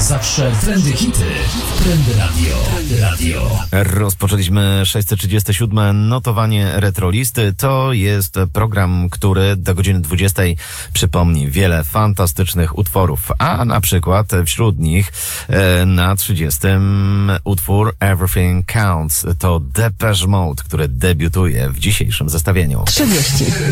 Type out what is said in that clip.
Zawsze trendy hity. Trendy Radio. Trendy Radio. Rozpoczęliśmy 637 notowanie Retrolisty. To jest program, który do godziny 20 przypomni wiele fantastycznych utworów, a na przykład wśród nich na 30 utwór Everything Counts. To Depeche Mode, który debiutuje w dzisiejszym zestawieniu. 30.